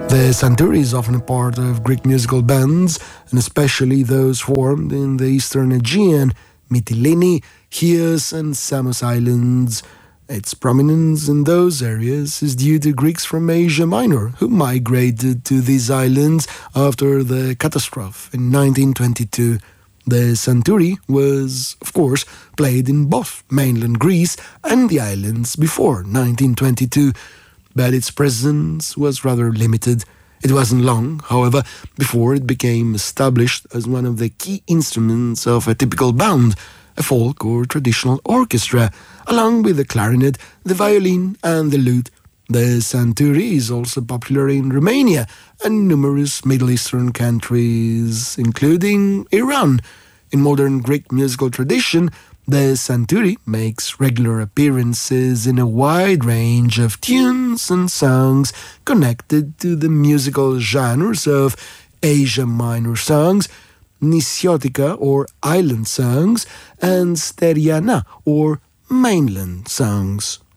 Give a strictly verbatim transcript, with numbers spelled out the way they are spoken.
The Santuri is often a part of Greek musical bands, and especially those formed in the Eastern Aegean, Mytilene, Chios, and Samos Islands. Its prominence in those areas is due to Greeks from Asia Minor who migrated to these islands after the catastrophe in nineteen twenty-two. The Santuri was, of course, played in both mainland Greece and the islands before nineteen twenty-two, but its presence was rather limited. It wasn't long, however, before it became established as one of the key instruments of a typical band, a folk or traditional orchestra, along with the clarinet, the violin, and the lute. The Santuri is also popular in Romania and numerous Middle Eastern countries, including Iran. In modern Greek musical tradition, the Santuri makes regular appearances in a wide range of tunes and songs connected to the musical genres of Asia Minor songs, Nisiotika or island songs, and Steriana or mainland songs.